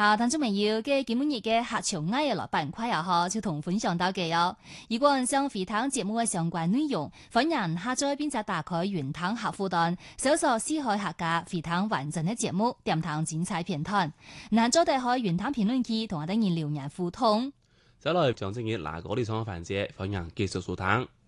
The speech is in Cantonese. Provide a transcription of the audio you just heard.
好，聽眾朋友嘅今日嘅客場藝嘅板塊啊，嗬，就同分享到嘅哦。如果想回聽節目嘅相關內容，歡迎下載並且打開雲聽客戶端，搜索四海客家回聽完整嘅節目，點聽精彩片段。嗱，再打開雲聽評論區，同我哋人留言互動。 再來將正嘅嗱嗰啲創環節，歡迎繼續收聽。